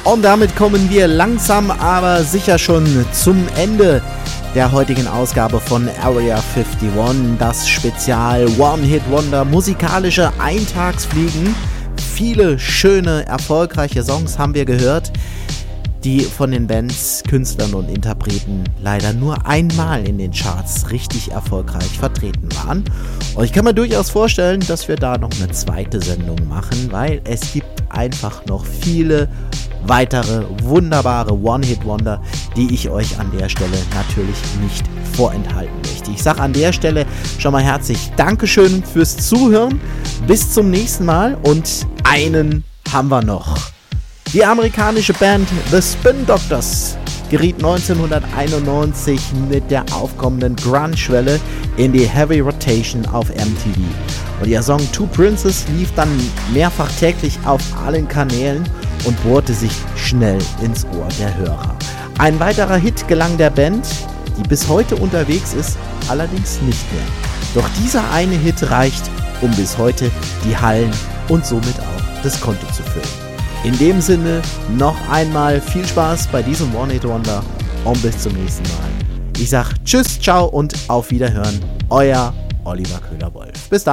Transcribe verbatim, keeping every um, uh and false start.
Und damit kommen wir langsam aber sicher schon zum Ende der heutigen Ausgabe von Area einundfünfzig, das Spezial One-Hit-Wonder, musikalische Eintagsfliegen. Viele schöne, erfolgreiche Songs haben wir gehört, die von den Bands, Künstlern und Interpreten leider nur einmal in den Charts richtig erfolgreich vertreten waren. Und ich kann mir durchaus vorstellen, dass wir da noch eine zweite Sendung machen, weil es gibt einfach noch viele weitere wunderbare One-Hit-Wonder, die ich euch an der Stelle natürlich nicht vorenthalten möchte. Ich sage an der Stelle schon mal herzlich Dankeschön fürs Zuhören. Bis zum nächsten Mal und einen haben wir noch. Die amerikanische Band The Spin Doctors geriet neunzehnhunderteinundneunzig mit der aufkommenden Grunge-Welle in die Heavy Rotation auf M T V. Und ihr Song Two Princes lief dann mehrfach täglich auf allen Kanälen und bohrte sich schnell ins Ohr der Hörer. Ein weiterer Hit gelang der Band, die bis heute unterwegs ist, allerdings nicht mehr. Doch dieser eine Hit reicht, um bis heute die Hallen und somit auch das Konto zu füllen. In dem Sinne noch einmal viel Spaß bei diesem One-Hit-Wonder und bis zum nächsten Mal. Ich sag Tschüss, ciao und auf Wiederhören. Euer Oliver Köhler-Wolf. Bis dann.